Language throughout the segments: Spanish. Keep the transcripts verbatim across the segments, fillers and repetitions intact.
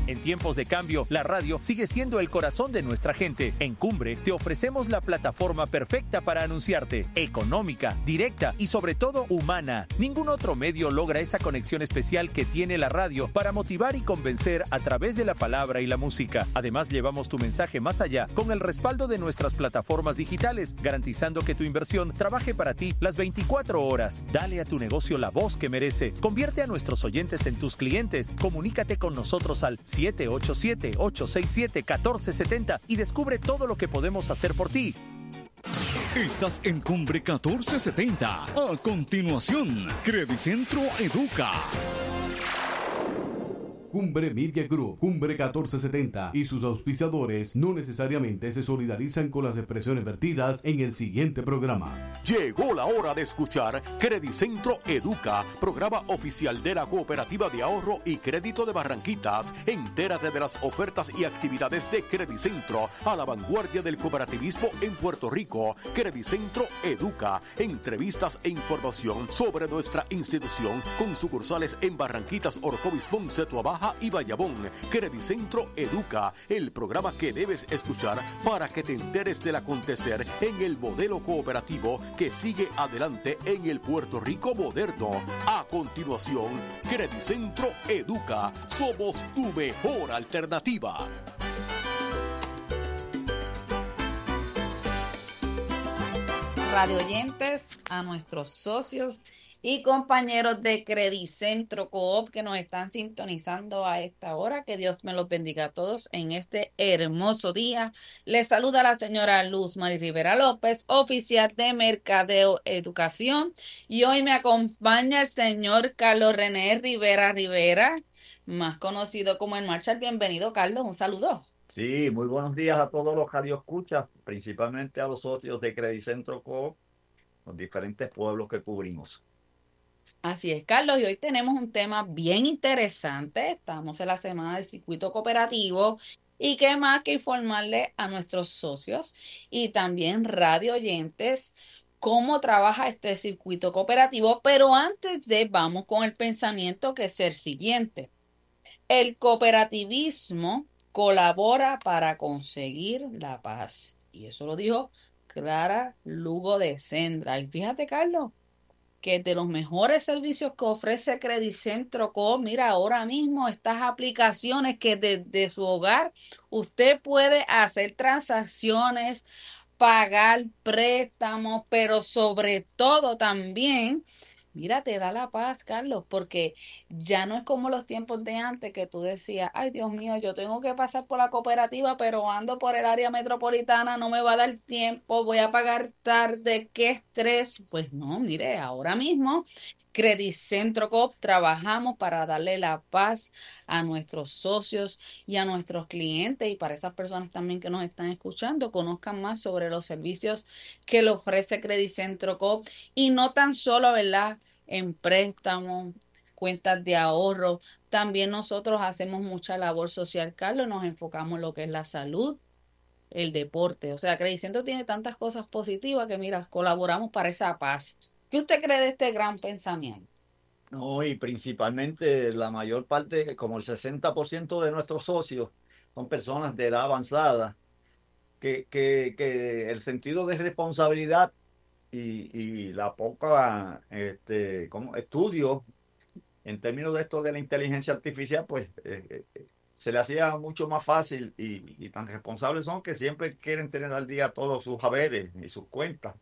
En tiempos de cambio, la radio sigue siendo el corazón de nuestra gente. En Cumbre te ofrecemos la plataforma perfecta para anunciarte, económica, directa y sobre todo humana. Ningún otro medio logra esa conexión especial que tiene la radio para motivar y convencer a través de la palabra y la música. Además, llevamos tu mensaje más allá con el respaldo de nuestras plataformas digitales, garantizando que tu inversión trabaje para ti las veinticuatro horas. Dale a tu negocio la voz que merece. Convierte a nuestros oyentes en tus clientes. Comunícate con nosotros al siete ocho siete, ocho seis siete, uno cuatro siete cero y descubre todo lo que podemos hacer por ti. Estás en Cumbre catorce setenta. A continuación, Credicentro Educa. Cumbre Media Group, Cumbre catorce setenta y sus auspiciadores no necesariamente se solidarizan con las expresiones vertidas en el siguiente programa. Llegó la hora de escuchar Credicentro Educa, programa oficial de la Cooperativa de Ahorro y Crédito de Barranquitas. Entérate de las ofertas y actividades de Credicentro, a la vanguardia del cooperativismo en Puerto Rico. Credicentro Educa, entrevistas e información sobre nuestra institución con sucursales en Barranquitas, Orocovis, Ponce, Tuabaja y Bayamón. Credicentro Educa, el programa que debes escuchar para que te enteres del acontecer en el modelo cooperativo que sigue adelante en el Puerto Rico moderno. A continuación, Credicentro Educa, somos tu mejor alternativa. Radio oyentes, a nuestros socios y compañeros de Credicentro Coop que nos están sintonizando a esta hora. Que Dios me los bendiga a todos en este hermoso día. Les saluda la señora Luz Mari Rivera López, oficial de Mercadeo Educación. Y hoy me acompaña el señor Carlos René Rivera Rivera, más conocido como el Marshall. Bienvenido, Carlos. Un saludo. Sí, muy buenos días a todos los radioescuchas, principalmente a los socios de Credicentro Coop, los diferentes pueblos que cubrimos. Así es, Carlos, y hoy tenemos un tema bien interesante. Estamos en la semana del circuito cooperativo y qué más que informarle a nuestros socios y también radio oyentes cómo trabaja este circuito cooperativo. Pero antes de, vamos con el pensamiento, que es el siguiente. El cooperativismo colabora para conseguir la paz. Y eso lo dijo Clara Lugo de Sendra. Y fíjate, Carlos, que de los mejores servicios que ofrece Credicentro Coop, mira, ahora mismo estas aplicaciones que desde su hogar usted puede hacer transacciones, pagar préstamos, pero sobre todo también, mira, te da la paz, Carlos, porque ya no es como los tiempos de antes que tú decías, ay, Dios mío, yo tengo que pasar por la cooperativa, pero ando por el área metropolitana, no me va a dar tiempo, voy a pagar tarde, qué estrés. Pues no, mire, ahora mismo Credicentro Coop trabajamos para darle la paz a nuestros socios y a nuestros clientes, y para esas personas también que nos están escuchando, conozcan más sobre los servicios que le ofrece Credicentro Coop, y no tan solo, ¿verdad?, en préstamos, cuentas de ahorro. También nosotros hacemos mucha labor social, Carlos, nos enfocamos en lo que es la salud, el deporte. O sea, Credicentro tiene tantas cosas positivas que, mira, colaboramos para esa paz. ¿Qué usted cree de este gran pensamiento? No, y principalmente la mayor parte, como el sesenta por ciento de nuestros socios, son personas de edad avanzada, que, que, que el sentido de responsabilidad y, y la poca este, como estudio en términos de esto de la inteligencia artificial, pues eh, eh, se le hacía mucho más fácil, y, y tan responsables son que siempre quieren tener al día todos sus haberes y sus cuentas.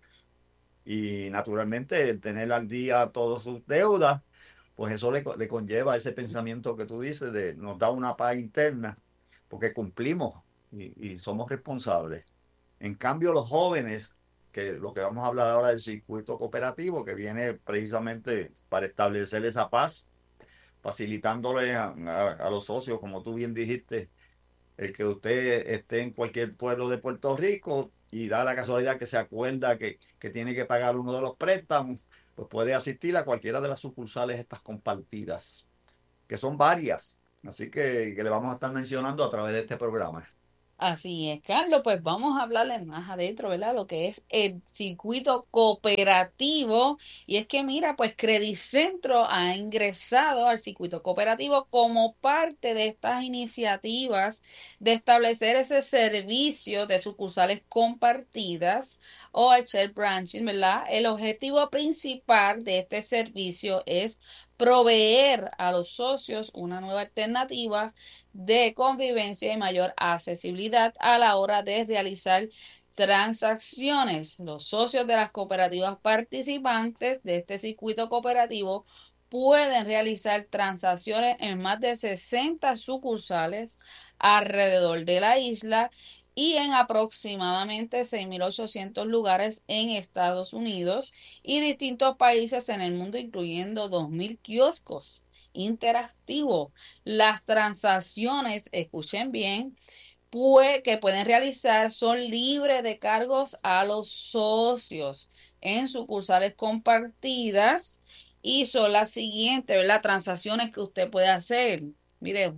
Y naturalmente el tener al día todas sus deudas, pues eso le, le conlleva ese pensamiento que tú dices, de nos da una paz interna, porque cumplimos y, y somos responsables. En cambio, los jóvenes, que lo que vamos a hablar ahora del circuito cooperativo, que viene precisamente para establecer esa paz, facilitándole a, a, a los socios, como tú bien dijiste, el que usted esté en cualquier pueblo de Puerto Rico y da la casualidad que se acuerda que, que tiene que pagar uno de los préstamos, pues puede asistir a cualquiera de las sucursales estas compartidas, que son varias, así que, que le vamos a estar mencionando a través de este programa. Así es, Carlos, pues vamos a hablarle más adentro, ¿verdad? Lo que es el circuito cooperativo. Y es que, mira, pues Credicentro ha ingresado al circuito cooperativo como parte de estas iniciativas de establecer ese servicio de sucursales compartidas o el share branching, ¿verdad? El objetivo principal de este servicio es proveer a los socios una nueva alternativa de convivencia y mayor accesibilidad a la hora de realizar transacciones. Los socios de las cooperativas participantes de este circuito cooperativo pueden realizar transacciones en más de sesenta sucursales alrededor de la isla y en aproximadamente seis mil ochocientos lugares en Estados Unidos y distintos países en el mundo, incluyendo dos mil kioscos interactivos. Las transacciones, escuchen bien, pues, que pueden realizar son libres de cargos a los socios en sucursales compartidas y son las siguientes, ¿verdad? Transacciones que usted puede hacer. Mire,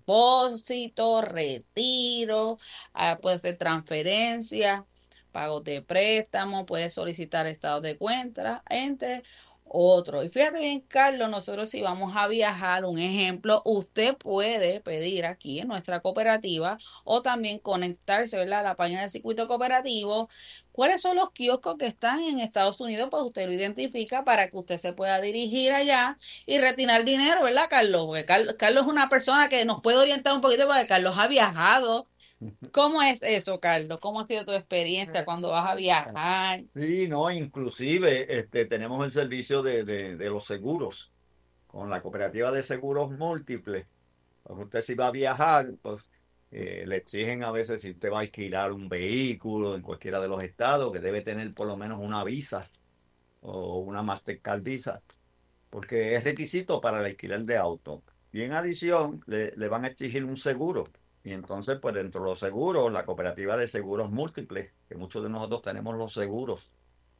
depósito, retiro, ah, puede ser transferencia, pagos de préstamo, puede solicitar estados de cuenta, entre otros. Y fíjate bien, Carlos, nosotros si vamos a viajar, un ejemplo, usted puede pedir aquí en nuestra cooperativa o también conectarse, ¿verdad?, a la página del circuito cooperativo. ¿Cuáles son los kioscos que están en Estados Unidos? Pues usted lo identifica para que usted se pueda dirigir allá y retirar dinero, ¿verdad, Carlos? Porque Carlos, Carlos es una persona que nos puede orientar un poquito porque Carlos ha viajado. ¿Cómo es eso, Carlos? ¿Cómo ha sido tu experiencia cuando vas a viajar? Sí, no, inclusive este, tenemos el servicio de, de, de los seguros con la cooperativa de seguros múltiples. Pues usted si va a viajar, pues eh, le exigen a veces si usted va a alquilar un vehículo en cualquiera de los estados, que debe tener por lo menos una visa o una Mastercard Visa, porque es requisito para el alquiler de auto. Y en adición, le, le van a exigir un seguro. Y entonces, pues dentro de los seguros, la cooperativa de seguros múltiples, que muchos de nosotros tenemos los seguros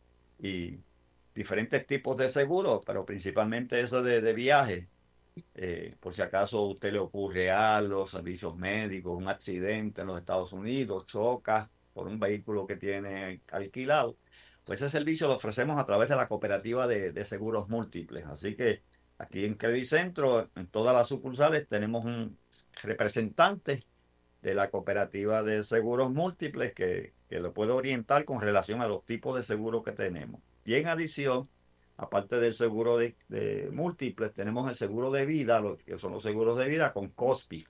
y diferentes tipos de seguros, pero principalmente eso de, de viaje, eh, por si acaso a usted le ocurre algo, servicios médicos, un accidente en los Estados Unidos, choca por un vehículo que tiene alquilado, pues ese servicio lo ofrecemos a través de la cooperativa de, de seguros múltiples. Así que aquí en Credicentro, en todas las sucursales, tenemos un representante de la cooperativa de seguros múltiples que, que lo puede orientar con relación a los tipos de seguros que tenemos. Y en adición, aparte del seguro de, de múltiples, tenemos el seguro de vida, lo, que son los seguros de vida con Cospi.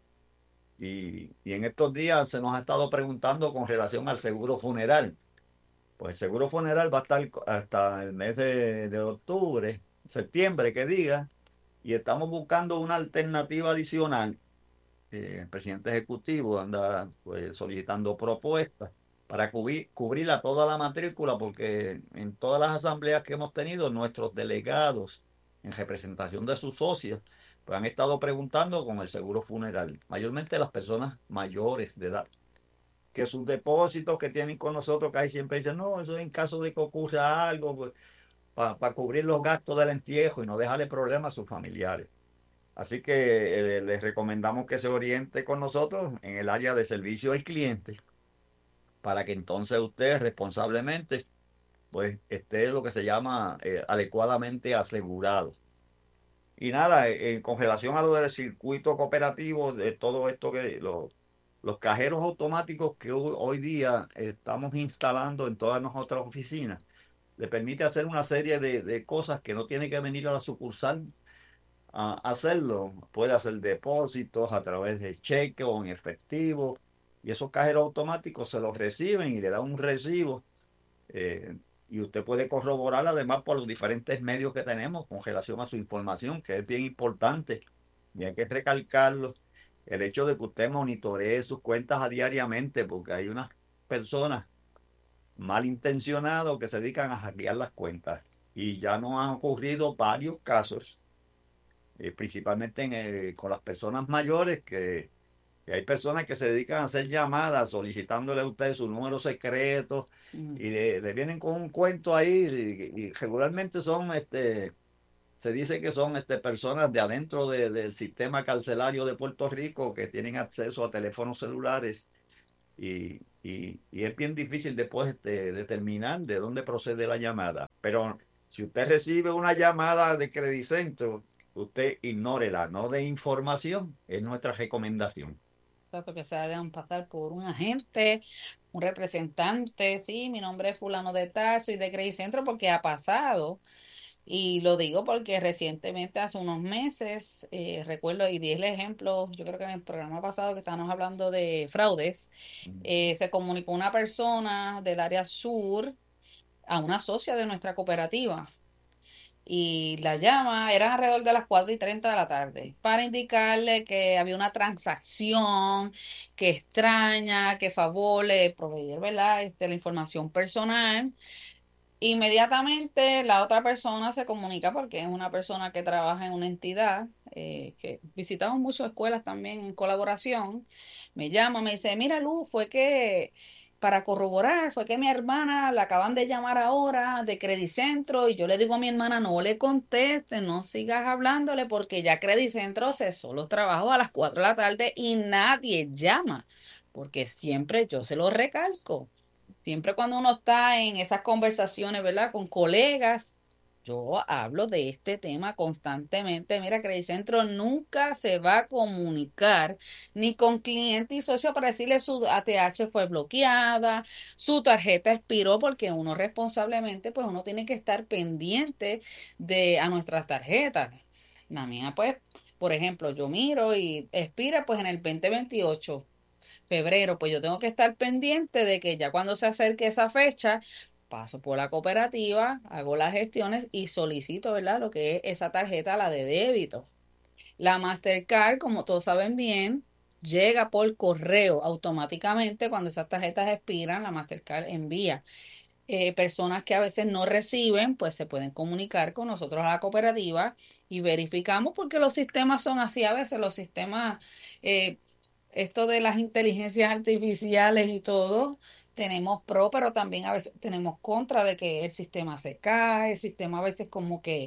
Y, y en estos días se nos ha estado preguntando con relación al seguro funeral. Pues el seguro funeral va a estar hasta el mes de, de octubre, septiembre que diga, y estamos buscando una alternativa adicional. Eh, el presidente ejecutivo anda pues, solicitando propuestas para cubrir, cubrir a toda la matrícula, porque en todas las asambleas que hemos tenido, nuestros delegados, en representación de sus socios, pues han estado preguntando con el seguro funeral, mayormente las personas mayores de edad, que sus depósitos que tienen con nosotros, que ahí siempre dicen, no, eso es en caso de que ocurra algo, pues, para pa cubrir los gastos del entierro y no dejarle problemas a sus familiares. Así que eh, les recomendamos que se oriente con nosotros en el área de servicio al cliente para que entonces usted responsablemente pues esté lo que se llama eh, adecuadamente asegurado. Y nada, eh, con relación a lo del circuito cooperativo, de todo esto que lo, los cajeros automáticos que hoy, hoy día estamos instalando en todas nuestras oficinas, le permite hacer una serie de, de cosas que no tiene que venir a la sucursal a hacerlo. Puede hacer depósitos a través de cheque o en efectivo, y esos cajeros automáticos se los reciben y le dan un recibo, eh, y usted puede corroborar además por los diferentes medios que tenemos con relación a su información, que es bien importante y hay que recalcarlo, el hecho de que usted monitoree sus cuentas a diariamente, porque hay unas personas malintencionadas que se dedican a hackear las cuentas, y ya nos han ocurrido varios casos, Eh, principalmente en, eh, con las personas mayores, que, que hay personas que se dedican a hacer llamadas solicitándole a usted su número secreto, mm. y le, le vienen con un cuento ahí, y, y regularmente son, este, se dice que son este, personas de adentro de, del sistema carcelario de Puerto Rico que tienen acceso a teléfonos celulares y, y, y es bien difícil después este, determinar de dónde procede la llamada. Pero si usted recibe una llamada de Credicentro, usted ignórela, no de información, es nuestra recomendación. Que se hagan pasar por un agente, un representante, sí, mi nombre es fulano de tal, soy de Credicentro, porque ha pasado. Y lo digo porque recientemente, hace unos meses, eh, recuerdo y di el ejemplo, yo creo que en el programa pasado que estábamos hablando de fraudes, eh, se comunicó una persona del área sur a una socia de nuestra cooperativa y la llama, eran alrededor de las cuatro y treinta de la tarde, para indicarle que había una transacción que extraña, que favor le proveer, ¿verdad? Este, la información personal. Inmediatamente la otra persona se comunica, porque es una persona que trabaja en una entidad, eh, que visitamos muchas escuelas también en colaboración. Me llama, me dice, mira Luz, fue que para corroborar, fue que mi hermana la acaban de llamar ahora de Credicentro, y yo le digo a mi hermana, no le conteste, no sigas hablándole, porque ya Credicentro cesó los trabajos a las cuatro de la tarde y nadie llama, porque siempre yo se lo recalco. Siempre cuando uno está en esas conversaciones, ¿verdad? Con colegas, yo hablo de este tema constantemente. Mira, Credicentro nunca se va a comunicar ni con cliente y socio para decirle su A T H fue bloqueada, su tarjeta expiró, porque uno responsablemente, pues uno tiene que estar pendiente de a nuestras tarjetas. La mía, pues, por ejemplo, yo miro y expira pues en el veinte veintiocho. Febrero, pues yo tengo que estar pendiente de que ya cuando se acerque esa fecha, paso por la cooperativa, hago las gestiones y solicito, ¿verdad? Lo que es esa tarjeta, la de débito. La Mastercard, como todos saben bien, llega por correo automáticamente cuando esas tarjetas expiran. La Mastercard envía. Eh, personas que a veces no reciben, pues se pueden comunicar con nosotros a la cooperativa y verificamos, porque los sistemas son así a veces, los sistemas... Eh, esto de las inteligencias artificiales y todo, tenemos pro, pero también a veces tenemos contra, de que el sistema se cae, el sistema a veces como que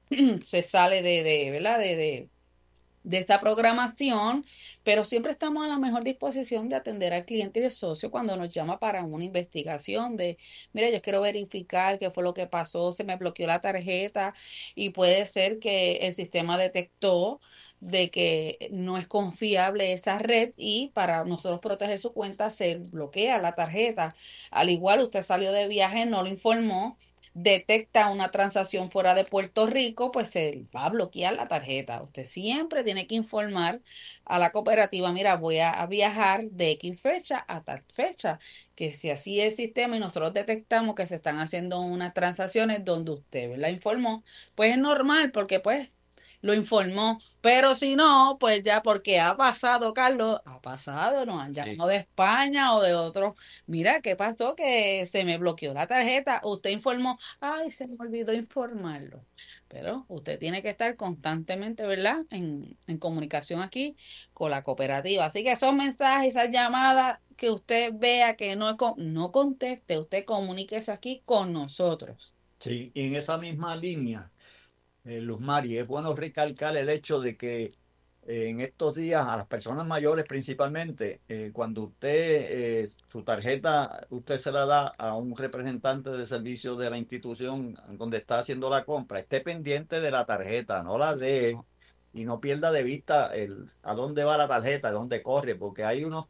se sale de, de ¿verdad? De, de, de esta programación, pero siempre estamos a la mejor disposición de atender al cliente y al socio cuando nos llama para una investigación de, mira, yo quiero verificar qué fue lo que pasó, se me bloqueó la tarjeta, y puede ser que el sistema detectó de que no es confiable esa red, y para nosotros proteger su cuenta se bloquea la tarjeta. Al igual, usted salió de viaje, no lo informó, detecta una transacción fuera de Puerto Rico, pues se va a bloquear la tarjeta. Usted siempre tiene que informar a la cooperativa, mira, voy a, a viajar de X fecha a tal fecha, que si así es el sistema y nosotros detectamos que se están haciendo unas transacciones donde usted la informó, pues es normal, porque pues lo informó. Pero si no, pues ya, porque ha pasado, Carlos, ha pasado, nos han llamado de España o de otros. Mira, ¿qué pasó? Que se me bloqueó la tarjeta. Usted informó, ay, se me olvidó informarlo. Pero usted tiene que estar constantemente, ¿verdad? En, en comunicación aquí con la cooperativa. Así que esos mensajes, esas llamadas que usted vea que no, no conteste, usted comuníquese aquí con nosotros. Sí, y en esa misma línea, Eh, Luz Mari, es bueno recalcar el hecho de que eh, en estos días a las personas mayores principalmente, eh, cuando usted, eh, su tarjeta, usted se la da a un representante de servicio de la institución donde está haciendo la compra, esté pendiente de la tarjeta, no la dé, y no pierda de vista el, a dónde va la tarjeta, a dónde corre, porque hay unos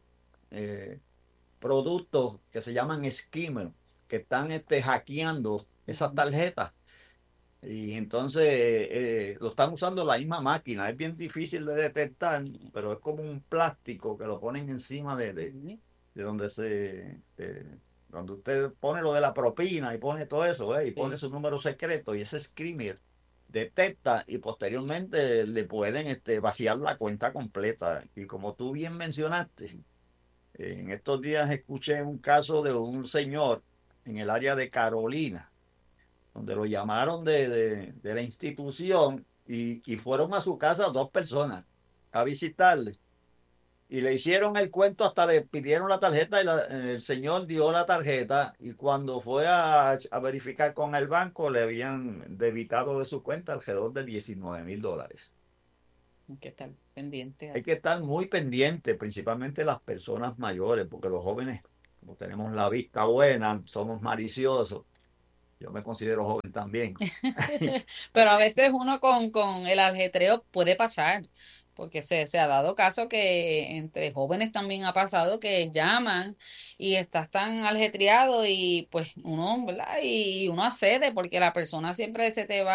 eh, productos que se llaman skimmer, que están este, hackeando esas tarjetas. Y entonces eh, lo están usando la misma máquina. Es bien difícil de detectar, pero es como un plástico que lo ponen encima de, de, de donde se de, donde usted pone lo de la propina y pone todo eso, ¿eh? Y pone su número secreto, y ese screamer detecta y posteriormente le pueden este, vaciar la cuenta completa. Y como tú bien mencionaste, en estos días escuché un caso de un señor en el área de Carolina, donde lo llamaron de, de, de la institución y, y fueron a su casa dos personas a visitarle. Y le hicieron el cuento, hasta le pidieron la tarjeta, y la, el señor dio la tarjeta, y cuando fue a, a verificar con el banco, le habían debitado de su cuenta alrededor de diecinueve mil dólares. Hay que estar pendiente. Hay que estar muy pendiente, principalmente las personas mayores, porque los jóvenes, como tenemos la vista buena, somos maliciosos. Yo me considero joven también. Pero a veces uno con, con el ajetreo puede pasar, porque se, se ha dado caso que entre jóvenes también ha pasado que llaman y estás tan ajetreado y pues uno, ¿verdad? Y uno accede porque la persona siempre se te va